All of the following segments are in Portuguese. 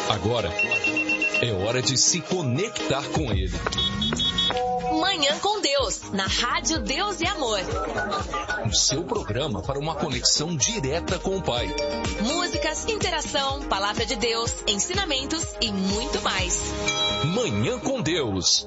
Agora é hora de se conectar com Ele. Manhã com Deus, na Rádio Deus e Amor. O seu programa para uma conexão direta com o Pai. Músicas, interação, palavra de Deus, ensinamentos e muito mais. Manhã com Deus.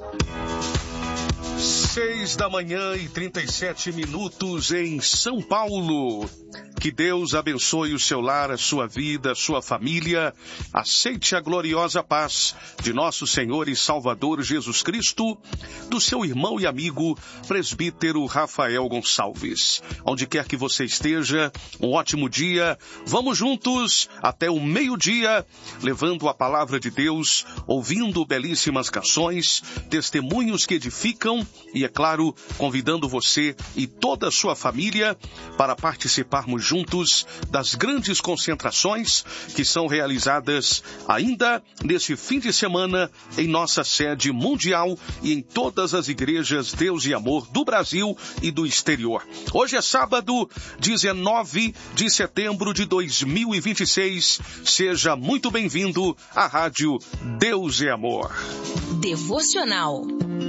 6h37 em São Paulo. Que Deus abençoe o seu lar, a sua vida, a sua família. Aceite a gloriosa paz de nosso Senhor e Salvador Jesus Cristo, do seu irmão e amigo, presbítero Rafael Gonçalves. Onde quer que você esteja, um ótimo dia. Vamos juntos até o meio-dia, levando a palavra de Deus, ouvindo belíssimas canções, testemunhos que edificam e, é claro, convidando você e toda a sua família para participarmos juntos das grandes concentrações que são realizadas ainda neste fim de semana em nossa sede mundial e em todas as igrejas Deus e Amor do Brasil e do exterior. Hoje é sábado, 19 de setembro de 2026. Seja muito bem-vindo à Rádio Deus e Amor. Devocional.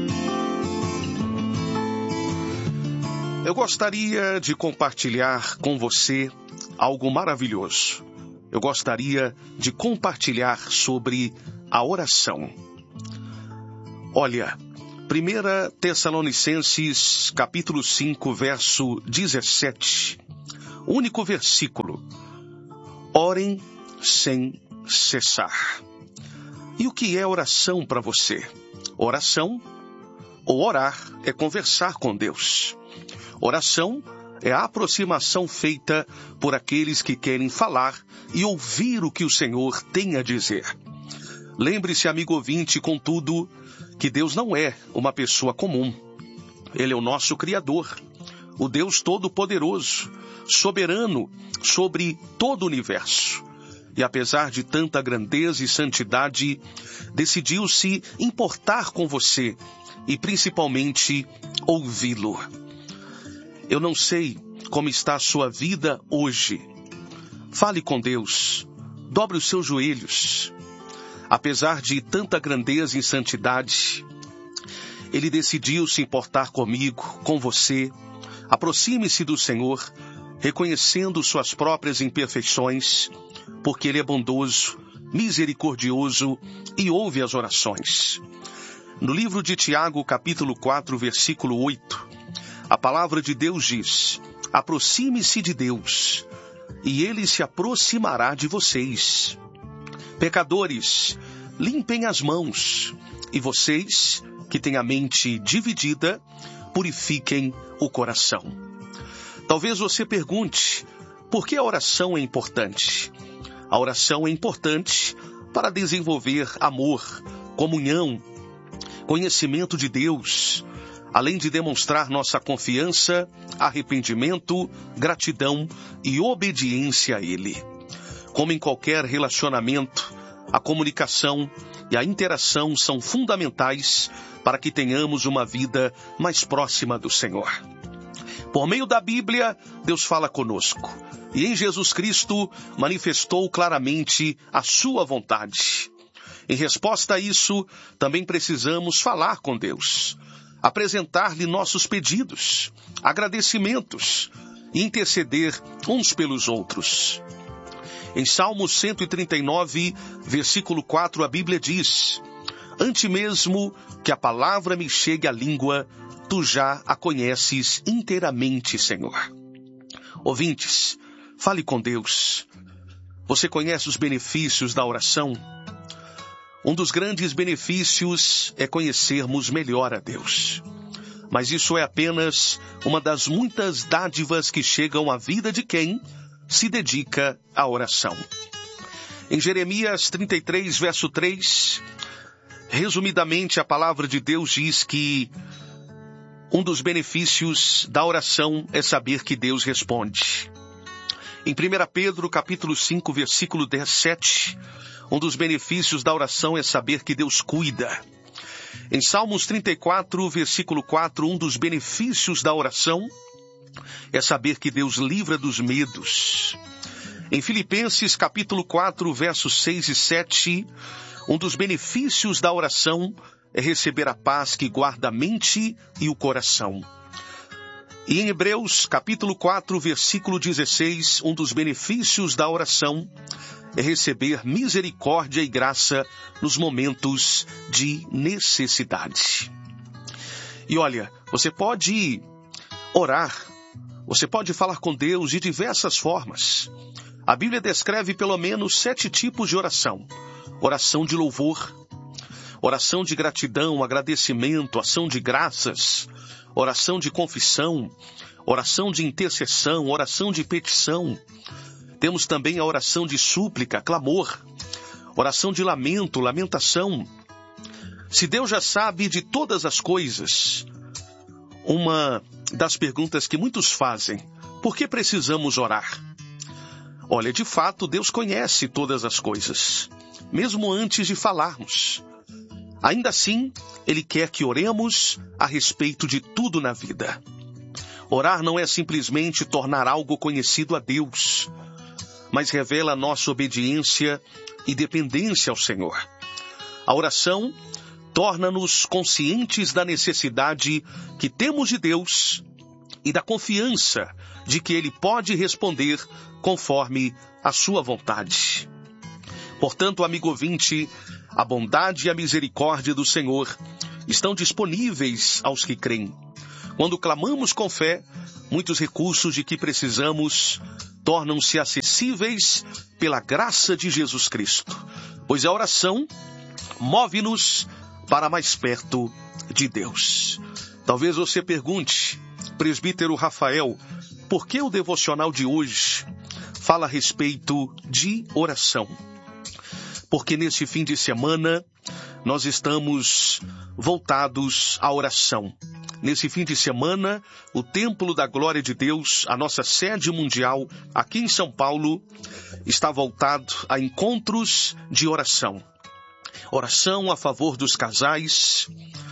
Eu gostaria de compartilhar com você algo maravilhoso. Eu gostaria de compartilhar sobre a oração. Olha, 1 Tessalonicenses, capítulo 5, verso 17. Único versículo. Orem sem cessar. E o que é oração para você? Oração ou orar é conversar com Deus. Oração é a aproximação feita por aqueles que querem falar e ouvir o que o Senhor tem a dizer. Lembre-se, amigo ouvinte, contudo, que Deus não é uma pessoa comum. Ele é o nosso Criador, o Deus Todo-Poderoso, soberano sobre todo o universo. E apesar de tanta grandeza e santidade, decidiu se importar com você e principalmente ouvi-lo. Eu não sei como está a sua vida hoje. Fale com Deus. Dobre os seus joelhos. Apesar de tanta grandeza e santidade, Ele decidiu se importar comigo, com você. Aproxime-se do Senhor, reconhecendo suas próprias imperfeições, porque Ele é bondoso, misericordioso e ouve as orações. No livro de Tiago, capítulo 4, versículo 8, a palavra de Deus diz: aproxime-se de Deus, e Ele se aproximará de vocês. Pecadores, limpem as mãos, e vocês, que têm a mente dividida, purifiquem o coração. Talvez você pergunte, por que a oração é importante? A oração é importante para desenvolver amor, comunhão, conhecimento de Deus, além de demonstrar nossa confiança, arrependimento, gratidão e obediência a Ele. Como em qualquer relacionamento, a comunicação e a interação são fundamentais para que tenhamos uma vida mais próxima do Senhor. Por meio da Bíblia, Deus fala conosco, e em Jesus Cristo manifestou claramente a sua vontade. Em resposta a isso, também precisamos falar com Deus, apresentar-lhe nossos pedidos, agradecimentos e interceder uns pelos outros. Em Salmo 139, versículo 4, a Bíblia diz: antes mesmo que a palavra me chegue à língua, tu já a conheces inteiramente, Senhor. Ouvintes, fale com Deus. Você conhece os benefícios da oração? Um dos grandes benefícios é conhecermos melhor a Deus. Mas isso é apenas uma das muitas dádivas que chegam à vida de quem se dedica à oração. Em Jeremias 33, verso 3, resumidamente a palavra de Deus diz que um dos benefícios da oração é saber que Deus responde. Em 1 Pedro, capítulo 5, versículo 17, um dos benefícios da oração é saber que Deus cuida. Em Salmos 34, versículo 4, um dos benefícios da oração é saber que Deus livra dos medos. Em Filipenses capítulo 4, versos 6 e 7, um dos benefícios da oração é receber a paz que guarda a mente e o coração. E em Hebreus capítulo 4, versículo 16, um dos benefícios da oração é receber misericórdia e graça nos momentos de necessidade. E olha, você pode orar, você pode falar com Deus de diversas formas. A Bíblia descreve pelo menos 7 tipos de oração. Oração de louvor, oração de gratidão, agradecimento, ação de graças, oração de confissão, oração de intercessão, oração de petição. Temos também a oração de súplica, clamor, oração de lamento, lamentação. Se Deus já sabe de todas as coisas, uma das perguntas que muitos fazem, por que precisamos orar? Olha, de fato, Deus conhece todas as coisas, mesmo antes de falarmos. Ainda assim, Ele quer que oremos a respeito de tudo na vida. Orar não é simplesmente tornar algo conhecido a Deus, mas revela a nossa obediência e dependência ao Senhor. A oração torna-nos conscientes da necessidade que temos de Deus e da confiança de que Ele pode responder conforme a sua vontade. Portanto, amigo ouvinte, a bondade e a misericórdia do Senhor estão disponíveis aos que creem. Quando clamamos com fé, muitos recursos de que precisamos tornam-se acessíveis pela graça de Jesus Cristo, pois a oração move-nos para mais perto de Deus. Talvez você pergunte, presbítero Rafael, por que o devocional de hoje fala a respeito de oração? Porque nesse fim de semana nós estamos voltados à oração. Nesse fim de semana, o Templo da Glória de Deus, a nossa sede mundial aqui em São Paulo, está voltado a encontros de oração. Oração a favor dos casais,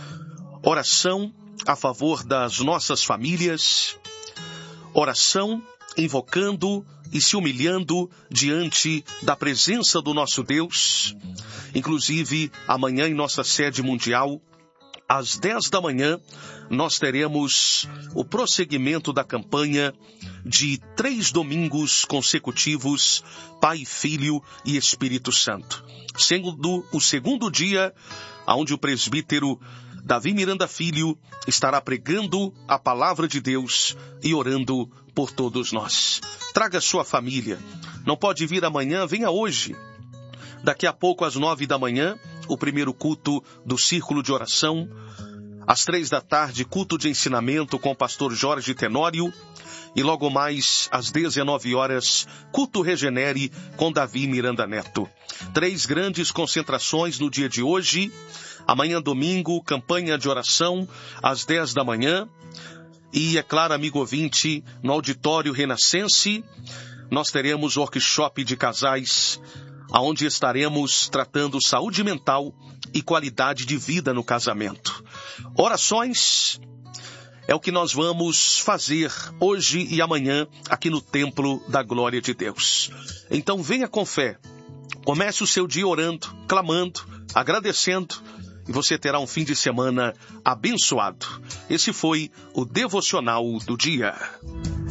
oração a favor das nossas famílias, oração invocando e se humilhando diante da presença do nosso Deus. Inclusive, amanhã em nossa sede mundial, às 10 da manhã, nós teremos o prosseguimento da campanha de 3 domingos consecutivos, Pai, Filho e Espírito Santo. Sendo o segundo dia, onde o presbítero Davi Miranda Filho estará pregando a palavra de Deus e orando por todos nós. Traga sua família. Não pode vir amanhã, venha hoje. Daqui a pouco, às 9 da manhã, o primeiro culto do Círculo de Oração. Às 3 da tarde, culto de ensinamento com o pastor Jorge Tenório. E logo mais, às 19 horas, culto Regenere com Davi Miranda Neto. 3 grandes concentrações no dia de hoje. Amanhã, domingo, campanha de oração, às 10 da manhã. E, é claro, amigo ouvinte, no Auditório Renascense, nós teremos workshop de casais, onde estaremos tratando saúde mental e qualidade de vida no casamento. Orações é o que nós vamos fazer hoje e amanhã aqui no Templo da Glória de Deus. Então venha com fé, comece o seu dia orando, clamando, agradecendo, e você terá um fim de semana abençoado. Esse foi o Devocional do Dia.